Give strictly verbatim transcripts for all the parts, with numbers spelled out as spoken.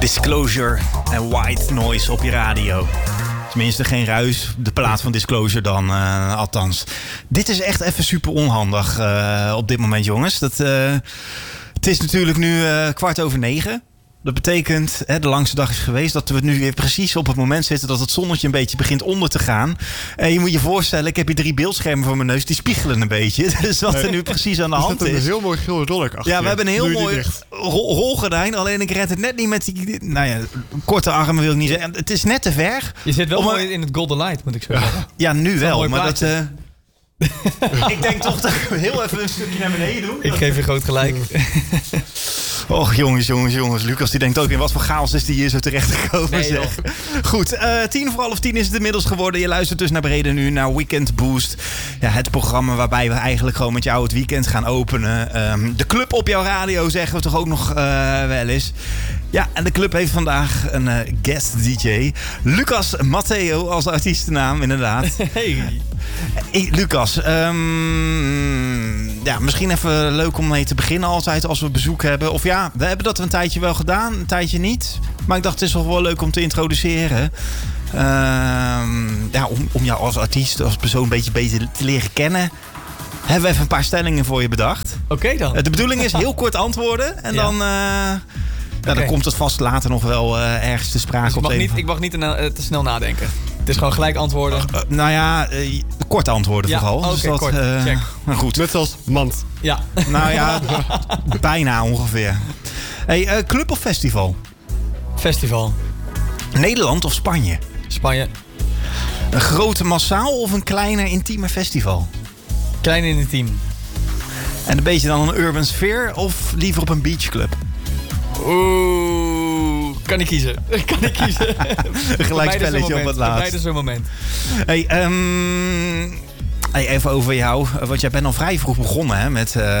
Disclosure en White Noise op je radio. Tenminste, geen ruis. De plaat van Disclosure dan, uh, althans. Dit is echt even super onhandig uh, op dit moment, jongens. Dat, uh, het is natuurlijk nu uh, kwart over negen. Dat betekent, hè, de langste dag is geweest, dat we nu weer precies op het moment zitten dat het zonnetje een beetje begint onder te gaan. En je moet je voorstellen, ik heb hier drie beeldschermen voor mijn neus, die spiegelen een beetje. Dus wat er nu precies aan de hand is. Er is een heel mooi geel dolk achter. Ja, we hebben een heel mooi rol, rolgordijn. Alleen ik red het net niet met die, nou ja, korte armen wil ik niet zeggen. Het is net te ver. Je zit wel om mooi een... in het golden light, moet ik zo zeggen. Ja, nu wel. Maar dat... Uh... ik denk toch dat ik heel even een stukje naar beneden doe. Ik geef je groot gelijk. Och, jongens, jongens, jongens. Lucas die denkt ook in wat voor chaos is die hier zo terecht gekomen. Nee, zeg. Goed, uh, tien voor half tien is het inmiddels geworden. Je luistert dus naar beneden nu naar Weekend Boost. Ja, het programma waarbij we eigenlijk gewoon met jou het weekend gaan openen. Um, de club op jouw radio zeggen we toch ook nog uh, wel eens. Ja, en de club heeft vandaag een uh, guest D J. Lucas Matteo als artiestennaam, inderdaad. Hey. Hey, Lucas, um, ja, misschien even leuk om mee te beginnen altijd als we bezoek hebben. Of ja, we hebben dat een tijdje wel gedaan, een tijdje niet. Maar ik dacht het is wel wel leuk om te introduceren. Um, ja, om, om jou als artiest, als persoon een beetje beter te leren kennen. Hebben we even een paar stellingen voor je bedacht. Oké okay dan. De bedoeling is heel kort antwoorden. En ja. dan... Uh, Ja, okay. Dan komt het vast later nog wel uh, ergens te sprake. Dus ik, mag op niet, ik mag niet te, uh, te snel nadenken. Het is gewoon gelijk antwoorden. Uh, uh, nou ja, uh, kort antwoorden ja, vooral. Oké, okay, dus dat, kort. Uh, Check. Maar goed. Net als mand. Ja. Nou ja, bijna ongeveer. Hey, uh, club of festival? Festival. Nederland of Spanje? Spanje. Een grote massaal of een kleiner intieme festival? Klein en intiem. En een beetje dan een urban sfeer of liever op een beachclub? Oeh, kan ik kiezen? Kan ik kiezen? Een gelijk spelletje op het laatst. Beide zo'n moment. Hey, um, hey, even over jou. Want jij bent al vrij vroeg begonnen hè, met uh,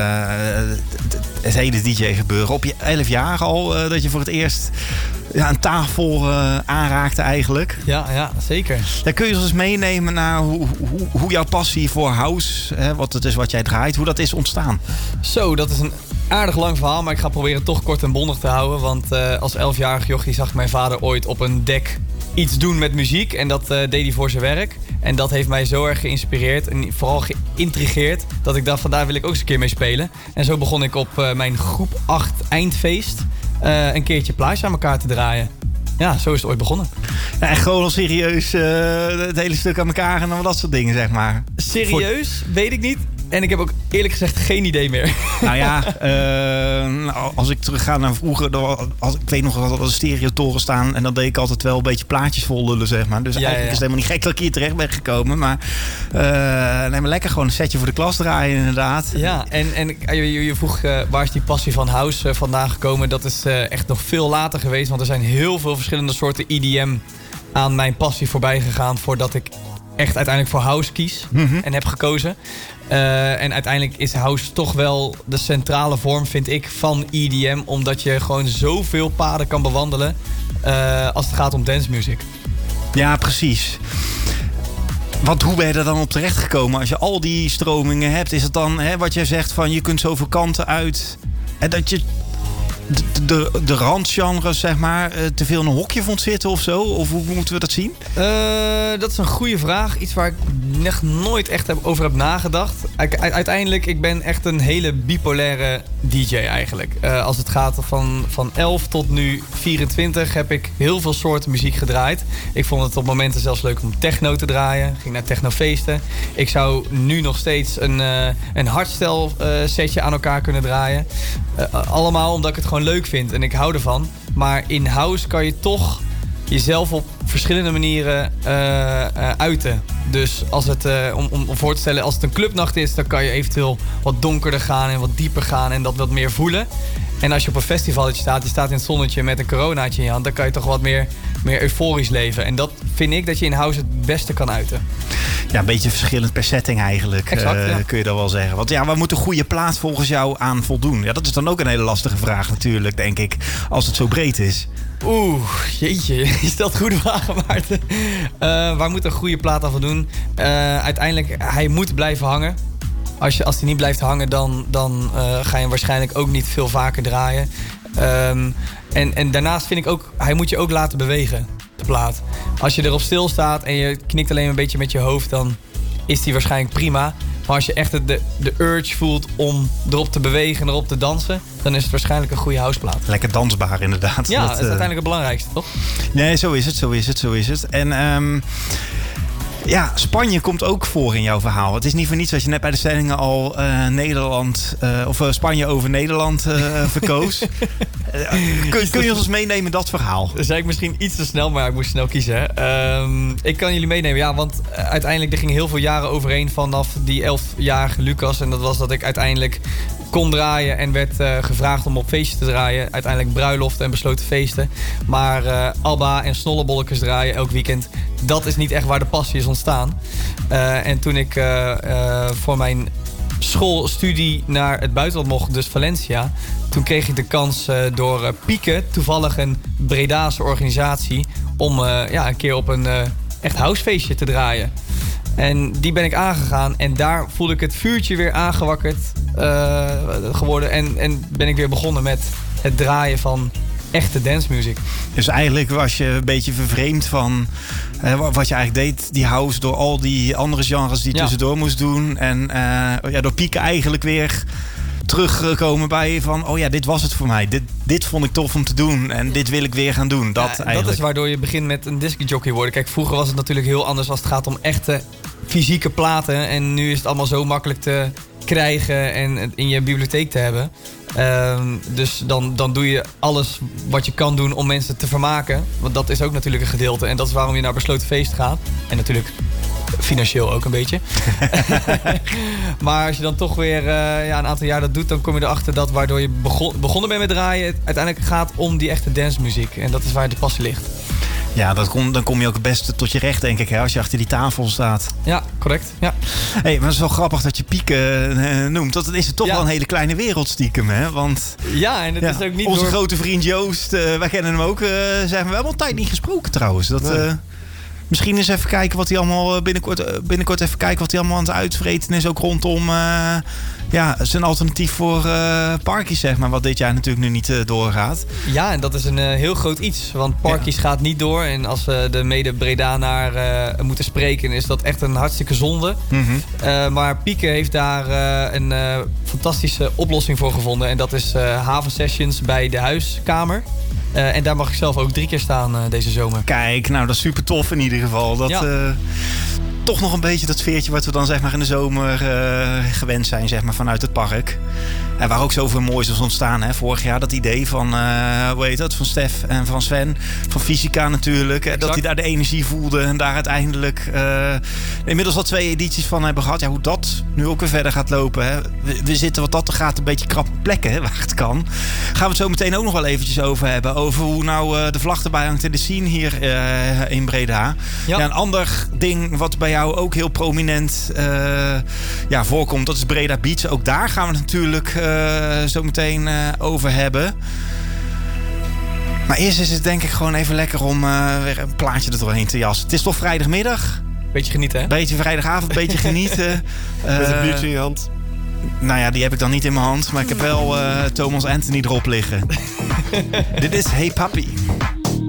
het hele D J-gebeuren. Op je elf jaar al uh, dat je voor het eerst ja, een tafel uh, aanraakte eigenlijk. Ja, ja, zeker. Dan kun je ons eens meenemen naar hoe, hoe, hoe jouw passie voor house, hè, wat het is wat jij draait, hoe dat is ontstaan. Zo, dat is een aardig lang verhaal, maar ik ga proberen toch kort en bondig te houden. Want uh, als elfjarig jochie zag mijn vader ooit op een dek iets doen met muziek. En dat uh, deed hij voor zijn werk. En dat heeft mij zo erg geïnspireerd en vooral geïntrigeerd dat ik dacht van daar wil ik ook eens een keer mee spelen. En zo begon ik op uh, mijn groep acht eindfeest uh, een keertje plaatjes aan elkaar te draaien. Ja, zo is het ooit begonnen. Ja, en gewoon al serieus uh, het hele stuk aan elkaar en dan dat soort dingen, zeg maar. Serieus? Voor... Weet ik niet. En ik heb ook eerlijk gezegd geen idee meer. Nou ja, uh, als ik terugga naar vroeger, dan, als, ik weet nog dat er een stereotoren staan en dan deed ik altijd wel een beetje plaatjes vol lullen, zeg maar. Dus ja, eigenlijk ja. is het helemaal niet gek dat ik hier terecht ben gekomen. Maar uh, neem maar lekker gewoon een setje voor de klas draaien, inderdaad. Ja, en, en je, je vroeg uh, waar is die passie van house uh, vandaan gekomen? Dat is uh, echt nog veel later geweest, want er zijn heel veel verschillende soorten E D M aan mijn passie voorbij gegaan voordat ik echt uiteindelijk voor house kies mm-hmm. en heb gekozen. Uh, en uiteindelijk is house toch wel de centrale vorm, vind ik, van E D M. Omdat je gewoon zoveel paden kan bewandelen uh, als het gaat om dancemuziek. Ja, precies. Want hoe ben je er dan op terecht gekomen als je al die stromingen hebt? Is het dan hè, wat jij zegt van je kunt zoveel kanten uit en dat je de, de, de randgenres, zeg maar, te veel in een hokje vond zitten of zo? Of hoe moeten we dat zien? Uh, dat is een goede vraag. Iets waar ik echt nooit echt heb, over heb nagedacht. U- uiteindelijk, ik ben echt een hele bipolaire D J eigenlijk. Uh, als het gaat van, van elf tot nu vierentwintig heb ik heel veel soorten muziek gedraaid. Ik vond het op momenten zelfs leuk om techno te draaien. Ging naar technofeesten. Ik zou nu nog steeds een, uh, een hardstyle uh, setje aan elkaar kunnen draaien. Uh, allemaal omdat ik het gewoon leuk vind en ik hou ervan. Maar in house kan je toch jezelf op verschillende manieren uh, uh, uiten. Dus als het, uh, om, om voor te stellen, als het een clubnacht is, dan kan je eventueel wat donkerder gaan en wat dieper gaan en dat wat meer voelen. En als je op een festivaletje staat, je staat in het zonnetje met een coronaatje in je hand, dan kan je toch wat meer, meer euforisch leven. En dat vind ik dat je in house het beste kan uiten. Ja, een beetje verschillend per setting eigenlijk, exact, uh, ja. kun je dat wel zeggen. Want ja, waar moet een goede plaat volgens jou aan voldoen? Ja, dat is dan ook een hele lastige vraag natuurlijk, denk ik, als het zo breed is. Oeh, jeetje, je stelt goede vragen, Maarten. Uh, waar moet een goede plaat aan voldoen? Uh, uiteindelijk, hij moet blijven hangen. Als, je, als die niet blijft hangen, dan, dan uh, ga je hem waarschijnlijk ook niet veel vaker draaien. Um, en, en daarnaast vind ik ook, hij moet je ook laten bewegen, de plaat. Als je erop stil staat en je knikt alleen een beetje met je hoofd, dan is die waarschijnlijk prima. Maar als je echt de, de urge voelt om erop te bewegen en erop te dansen, dan is het waarschijnlijk een goede houseplaat. Lekker dansbaar inderdaad. Ja, dat, dat is uiteindelijk het belangrijkste, toch? Nee, zo is het, zo is het, zo is het. En um, ja, Spanje komt ook voor in jouw verhaal. Het is niet voor niets dat je net bij de stellingen al uh, Nederland uh, of uh, Spanje over Nederland uh, verkoos. uh, kun, kun je ons meenemen in dat verhaal? Dat zei ik misschien iets te snel, maar ik moest snel kiezen. Um, ik kan jullie meenemen, ja, want uh, uiteindelijk er gingen heel veel jaren overheen vanaf die elfjarige Lucas. En dat was dat ik uiteindelijk kon draaien en werd uh, gevraagd om op feestjes te draaien. Uiteindelijk bruiloften en besloten feesten. Maar uh, ABBA en snollebolletjes draaien elk weekend, dat is niet echt waar de passie is ontstaan. Uh, en toen ik uh, uh, voor mijn schoolstudie naar het buitenland mocht, dus Valencia, toen kreeg ik de kans uh, door uh, Pieke, toevallig een Bredaanse organisatie, om uh, ja, een keer op een uh, echt housefeestje te draaien. En die ben ik aangegaan en daar voelde ik het vuurtje weer aangewakkerd uh, geworden. En, en ben ik weer begonnen met het draaien van echte dancemuziek. Dus eigenlijk was je een beetje vervreemd van uh, wat je eigenlijk deed, die house, door al die andere genres die je ja. tussendoor moest doen. En uh, ja, door Pieken eigenlijk weer terugkomen bij van, oh ja, dit was het voor mij. Dit, dit vond ik tof om te doen en dit wil ik weer gaan doen. Dat, ja, dat is waardoor je begint met een discjockey worden. Kijk, vroeger was het natuurlijk heel anders als het gaat om echte fysieke platen. En nu is het allemaal zo makkelijk te krijgen en in je bibliotheek te hebben. Um, dus dan, dan doe je alles wat je kan doen om mensen te vermaken. Want dat is ook natuurlijk een gedeelte. En dat is waarom je naar besloten feest gaat. En natuurlijk financieel ook een beetje. Maar als je dan toch weer uh, ja, een aantal jaar dat doet, dan kom je erachter dat waardoor je begon, begonnen bent met draaien, het uiteindelijk gaat om die echte dancemuziek. En dat is waar de passie ligt. Ja, dat kom, dan kom je ook het beste tot je recht, denk ik, hè, als je achter die tafel staat. Ja, correct. Ja. Hey, maar het is wel grappig dat je Pieken uh, noemt. Dat is het toch ja. wel een hele kleine wereld stiekem, hè? Want ja, en het ja, is ook niet onze door... grote vriend Joost, uh, wij kennen hem ook. Uh, zijn we hebben al een tijd niet gesproken trouwens. Dat, nee. uh, misschien eens even kijken wat hij allemaal binnenkort, binnenkort even kijken wat hij allemaal aan het uitvreten is. Ook rondom uh, ja, zijn alternatief voor uh, Parkies, zeg maar. Wat dit jaar natuurlijk nu niet uh, doorgaat. Ja, en dat is een uh, heel groot iets. Want Parkies ja. gaat niet door. En als we de mede Bredanaar uh, moeten spreken, is dat echt een hartstikke zonde. Mm-hmm. Uh, maar Pieke heeft daar uh, een uh, fantastische oplossing voor gevonden. En dat is uh, Havensessions bij de Huiskamer. Uh, en daar mag ik zelf ook drie keer staan uh, deze zomer. Kijk, nou dat is super tof in ieder geval. Dat, ja. uh, toch nog een beetje dat sfeertje wat we dan zeg maar in de zomer uh, gewend zijn, zeg maar, vanuit het park. En waar ook zoveel moois is ontstaan, hè. Vorig jaar dat idee van, uh, hoe heet dat, van Stef en van Sven, van Fysica natuurlijk. Exact. Dat hij daar de energie voelde en daar uiteindelijk uh, inmiddels al twee edities van hebben gehad. Ja, hoe dat nu ook weer verder gaat lopen, hè. We, we zitten wat dat gaat een beetje krap plekken, hè, waar het kan. Gaan we het zo meteen ook nog wel eventjes over hebben. Over hoe nou uh, de vlag erbij hangt in de scene hier uh, in Breda. Ja. Ja, een ander ding wat bij jou ook heel prominent uh, ja, voorkomt, dat is Breda Beats. Ook daar gaan we het natuurlijk uh, zo meteen uh, over hebben. Maar eerst is het denk ik gewoon even lekker om uh, weer een plaatje er doorheen te jassen. Het is toch vrijdagmiddag? Beetje genieten, hè? Beetje vrijdagavond, beetje genieten. uh, Met een biertje in je hand. Nou ja, die heb ik dan niet in mijn hand. Maar ik heb wel uh, Thomas Anthony erop liggen. Dit is Hey Papi.